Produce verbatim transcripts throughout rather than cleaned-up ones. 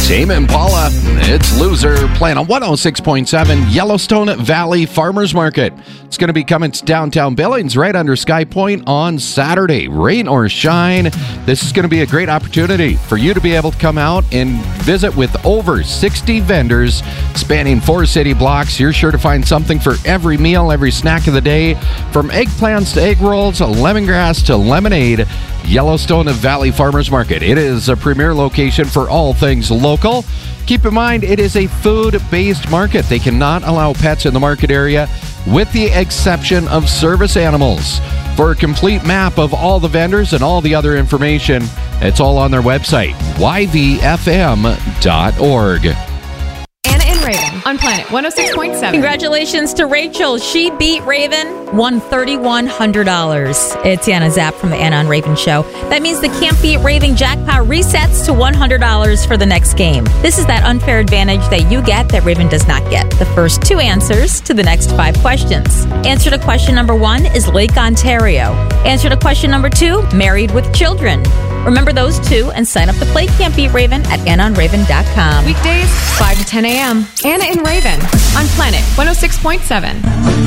Tame Impala, it's Loser, playing on one oh six point seven Yellowstone Valley Farmers Market. It's going to be coming to downtown Billings right under Sky Point on Saturday. Rain or shine, this is going to be a great opportunity for you to be able to come out and visit with over sixty vendors spanning four city blocks. You're sure to find something for every meal, every snack of the day, from eggplants to egg rolls, lemongrass to lemonade. Yellowstone Valley Farmers Market. It is a premier location for all things local. Keep in mind, it is a food-based market. They cannot allow pets in the market area with the exception of service animals. For a complete map of all the vendors and all the other information, it's all on their website, y v f m dot org. Raven on Planet one oh six point seven. Congratulations to Rachel. She beat Raven, won three thousand one hundred dollars. It's Anna Zapp from the Anna and Raven Show. That means the Can't Beat Raven jackpot resets to one hundred dollars for the next game. This is that unfair advantage that you get that Raven does not get. The first two answers to the next five questions. Answer to question number one is Lake Ontario. Answer to question number two, married with children. Remember those two and sign up to play Can't Beat Raven at anna and raven dot com. Weekdays, five to ten a.m. Anna and Raven on Planet one oh six point seven.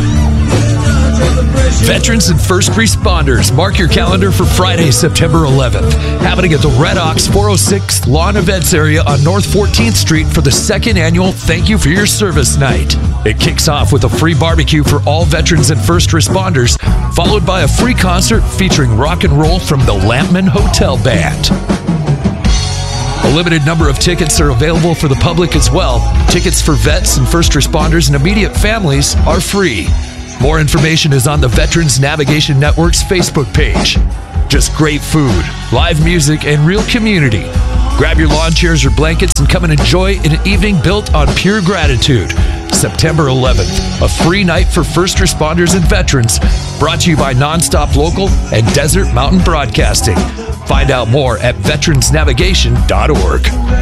Veterans and first responders, mark your calendar for Friday, September eleventh. Happening at the Red Ox four oh six Lawn Events area on North fourteenth Street for the second annual Thank You for Your Service Night. It kicks off with a free barbecue for all veterans and first responders, followed by a free concert featuring rock and roll from the Lampman Hotel Band. A limited number of tickets are available for the public as well. Tickets for vets and first responders and immediate families are free. More information is on the Veterans Navigation Network's Facebook page. Just great food, live music, and real community. Grab your lawn chairs or blankets and come and enjoy an evening built on pure gratitude. September eleventh, a free night for first responders and veterans, brought to you by Nonstop Local and Desert Mountain Broadcasting. Find out more at veterans navigation dot org.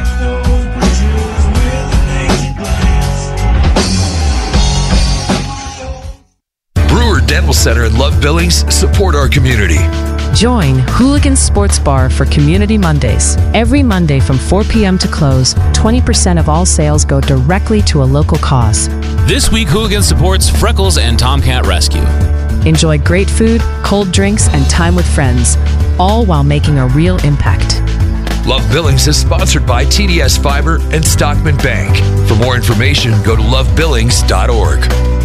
Brewer Dental Center in Love Billings support our community. Join Hooligan Sports Bar for Community Mondays. Every Monday from four p.m. to close, twenty percent of all sales go directly to a local cause. This week, Hooligan supports Freckles and Tomcat Rescue. Enjoy great food, cold drinks, and time with friends, all while making a real impact. Love Billings is sponsored by T D S Fiber and Stockman Bank. For more information, go to love billings dot org.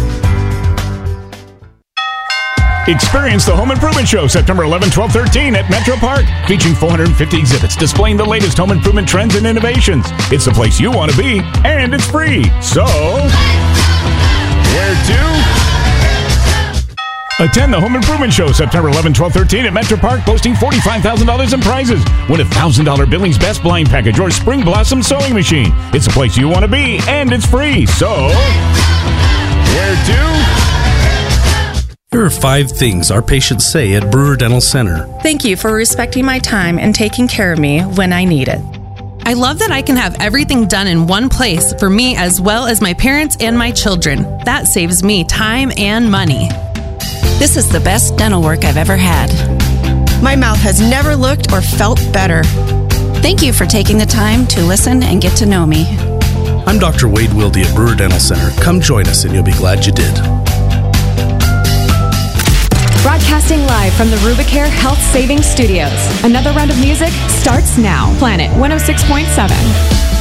Experience the Home Improvement Show September eleventh, twelfth, thirteenth at Metro Park, featuring four hundred fifty exhibits displaying the latest home improvement trends and innovations. It's the place you want to be, and it's free. So, where to? Attend the Home Improvement Show September eleventh, twelfth, thirteenth at Metro Park, boasting forty-five thousand dollars in prizes. Win a one thousand dollars Billings Best Blind Package or Spring Blossom Sewing Machine. It's the place you want to be, and it's free. So, where to? Here are five things our patients say at Brewer Dental Center. Thank you for respecting my time and taking care of me when I need it. I love that I can have everything done in one place for me as well as my parents and my children. That saves me time and money. This is the best dental work I've ever had. My mouth has never looked or felt better. Thank you for taking the time to listen and get to know me. I'm Doctor Wade Wilde at Brewer Dental Center. Come join us and you'll be glad you did. Broadcasting live from the Rubicare Health Savings Studios. Another round of music starts now. Planet one oh six point seven.